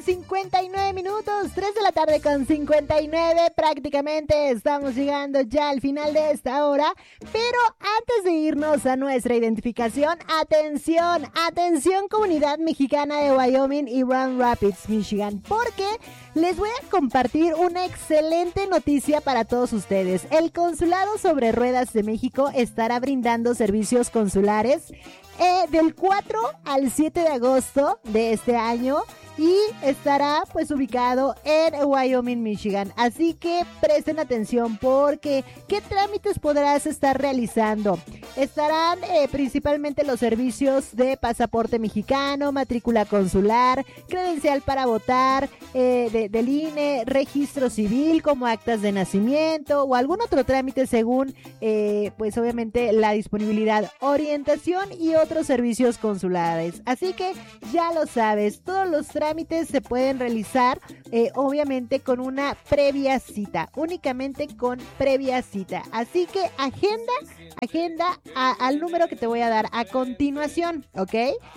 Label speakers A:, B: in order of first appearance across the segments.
A: 59 minutos, 3 de la tarde con 59, prácticamente estamos llegando ya al final de esta hora, pero antes de irnos a nuestra identificación, atención comunidad mexicana de Wyoming y Grand Rapids, Michigan, porque les voy a compartir una excelente noticia para todos ustedes. El Consulado sobre Ruedas de México estará brindando servicios consulares del 4 al 7 de agosto de este año y estará pues ubicado en Wyoming, Michigan. Así que presten atención porque ¿qué trámites podrás estar realizando? Estarán principalmente los servicios de pasaporte mexicano, matrícula consular, credencial para votar, del INE, registro civil como actas de nacimiento o algún otro trámite según pues obviamente la disponibilidad, orientación y otros servicios consulares. Así que ya lo sabes, todos los trámites se pueden realizar obviamente con una previa cita, únicamente con previa cita. Así que agenda al número que te voy a dar a continuación, ¿ok?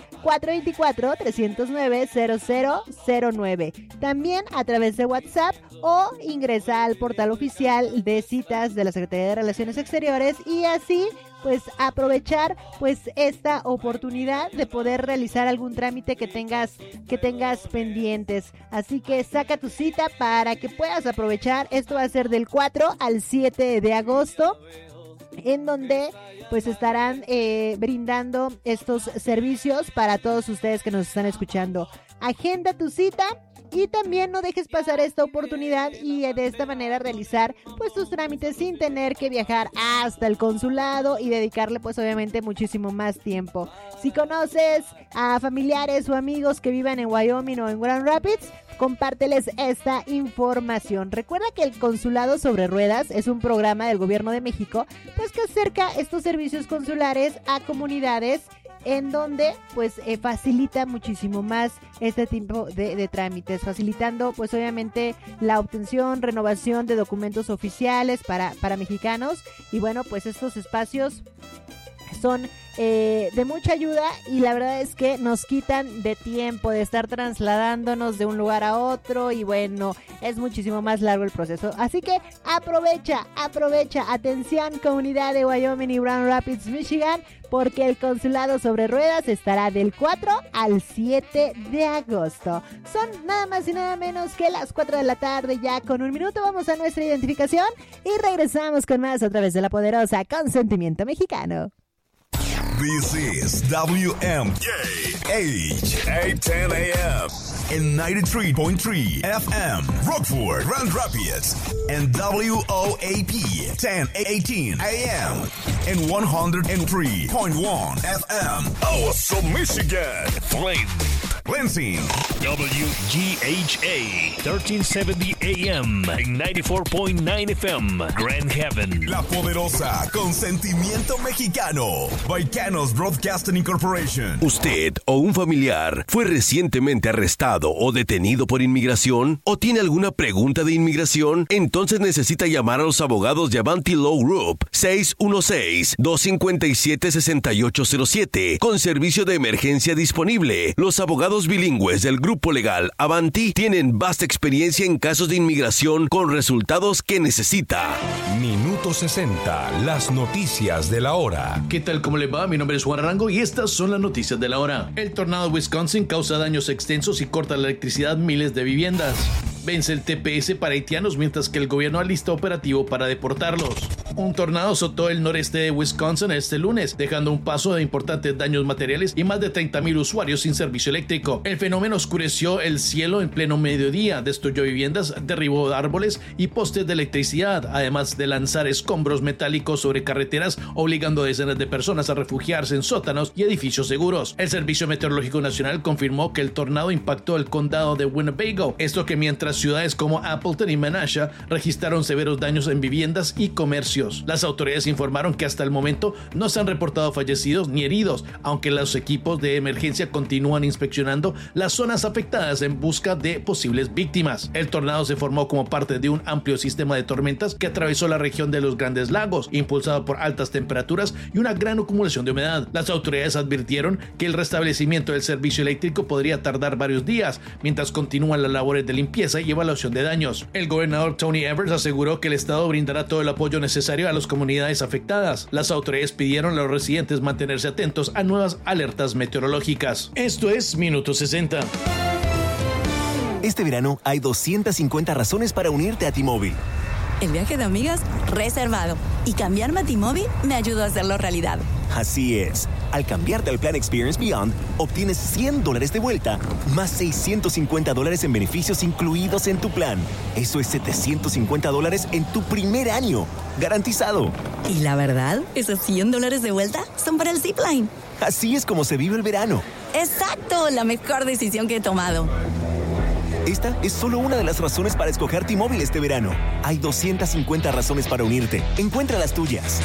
A: 424-309-0009. También a través de WhatsApp o ingresa al portal oficial de citas de la Secretaría de Relaciones Exteriores y así pues aprovechar pues esta oportunidad de poder realizar algún trámite que tengas pendientes. Así que saca tu cita para que puedas aprovechar. Esto va a ser del 4 al 7 de agosto, en donde pues estarán brindando estos servicios para todos ustedes que nos están escuchando. Agenda tu cita y también no dejes pasar esta oportunidad y de esta manera realizar pues tus trámites sin tener que viajar hasta el consulado y dedicarle pues obviamente muchísimo más tiempo. Si conoces a familiares o amigos que vivan en Wyoming o en Grand Rapids, compárteles esta información. Recuerda que el Consulado sobre Ruedas es un programa del Gobierno de México pues que acerca estos servicios consulares a comunidades en donde pues facilita muchísimo más este tipo de trámites, facilitando pues obviamente la obtención, renovación de documentos oficiales para mexicanos. Y bueno, pues estos espacios son de mucha ayuda y la verdad es que nos quitan de tiempo de estar trasladándonos de un lugar a otro y bueno, es muchísimo más largo el proceso. Así que aprovecha, atención comunidad de Wyoming y Grand Rapids, Michigan, porque el Consulado sobre Ruedas estará del 4 al 7 de agosto. Son nada más y nada menos que las 4 de la tarde ya con un minuto. Vamos a nuestra identificación y regresamos con más a través de la poderosa Consentimiento Mexicano.
B: This is WMKH 810 AM and 93.3 FM Rockford, Grand Rapids, and WOAP 1018 AM and 103.1 FM Awesome, Michigan. Lansing.
C: WGHA 1370 AM and 94.9 FM Grand Haven.
B: La poderosa Consentimiento Mexicano. Vaicanos Broadcasting Incorporation.
D: ¿Usted o un familiar fue recientemente arrestado o detenido por inmigración? ¿O tiene alguna pregunta de inmigración? Entonces necesita llamar a los abogados de Avanti Law Group 616-257-6807 con servicio de emergencia disponible. Los abogados bilingües del grupo legal Avanti tienen vasta experiencia en casos de inmigración con resultados que necesita.
E: Minuto 60, las noticias de la hora.
F: ¿Qué tal? ¿Cómo le va? Mi nombre es Juan Arango y estas son las noticias de la hora. El tornado de Wisconsin causa daños extensos y corta la electricidad en miles de viviendas. Vence el TPS para haitianos mientras que el gobierno alista operativo para deportarlos. Un tornado azotó el noreste de Wisconsin este lunes, dejando un paso de importantes daños materiales y más de 30,000 usuarios sin servicio eléctrico. El fenómeno oscureció el cielo en pleno mediodía, destruyó viviendas, derribó árboles y postes de electricidad, además de lanzar escombros metálicos sobre carreteras, obligando a decenas de personas a refugiarse en sótanos y edificios seguros. El Servicio Meteorológico Nacional confirmó que el tornado impactó el condado de Winnebago, esto que mientras ciudades como Appleton y Menasha registraron severos daños en viviendas y comercio negocios. Las autoridades informaron que hasta el momento no se han reportado fallecidos ni heridos, aunque los equipos de emergencia continúan inspeccionando las zonas afectadas en busca de posibles víctimas. El tornado se formó como parte de un amplio sistema de tormentas que atravesó la región de los Grandes Lagos, impulsado por altas temperaturas y una gran acumulación de humedad. Las autoridades advirtieron que el restablecimiento del servicio eléctrico podría tardar varios días, mientras continúan las labores de limpieza y evaluación de daños. El gobernador Tony Evers aseguró que el estado brindará todo el apoyo necesario a las comunidades afectadas. Las autoridades pidieron a los residentes mantenerse atentos a nuevas alertas meteorológicas. Esto es Minuto 60.
G: Este verano hay 250 razones para unirte a T-Mobile.
H: El viaje de amigas reservado. Y cambiarme a T-Mobile me ayudó a hacerlo realidad.
G: Así es. Al cambiarte al plan Experience Beyond, obtienes $100 de vuelta, más $650 en beneficios incluidos en tu plan. Eso es $750 en tu primer año. Garantizado.
H: Y la verdad, esos $100 de vuelta son para el Zipline.
G: Así es como se vive el verano.
H: ¡Exacto! La mejor decisión que he tomado.
G: Esta es solo una de las razones para escoger T-Mobile este verano. Hay 250 razones para unirte. Encuentra las tuyas.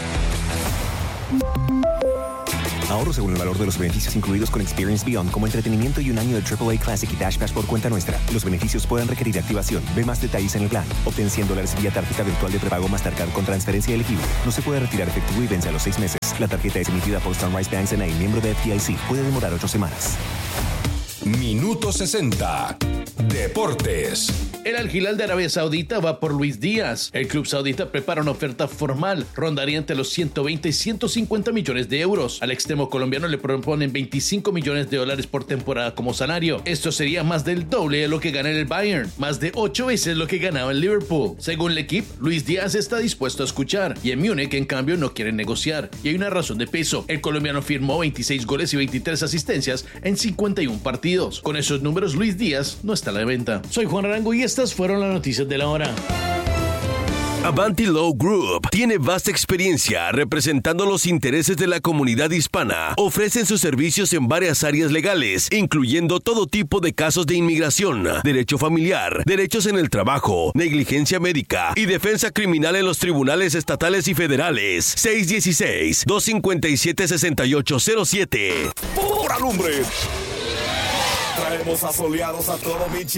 G: Ahorro según el valor de los beneficios incluidos con Experience Beyond, como entretenimiento y un año de AAA Classic y Dash Pass por cuenta nuestra. Los beneficios pueden requerir activación. Ve más detalles en el plan. Obtén $100 vía tarjeta virtual de prepago Mastercard con transferencia elegible. No se puede retirar efectivo y vence a los 6 meses. La tarjeta es emitida por Sunrise Banks N.A., miembro de FDIC. Puede demorar 8 semanas.
E: Minuto 60. Deportes.
F: El Al Hilal de Arabia Saudita va por Luis Díaz. El club saudita prepara una oferta formal, rondaría entre los 120 y 150 millones de euros. Al extremo colombiano le proponen $25 millones por temporada como salario. Esto sería más del doble de lo que gana en el Bayern, más de 8 veces lo que ganaba en Liverpool. Según el equipo, Luis Díaz está dispuesto a escuchar, y en Múnich, en cambio, no quieren negociar. Y hay una razón de peso. El colombiano firmó 26 goles y 23 asistencias en 51 partidos. Con esos números, Luis Díaz no está a la venta. Soy Juan Arango y estas fueron las noticias de la hora.
D: Avanti Law Group tiene vasta experiencia representando los intereses de la comunidad hispana. Ofrecen sus servicios en varias áreas legales, incluyendo todo tipo de casos de inmigración, derecho familiar, derechos en el trabajo, negligencia médica y defensa criminal en los tribunales estatales y federales. 616-257-6807.
B: ¡Por alumbre! Traemos asoleados a todo Michigan.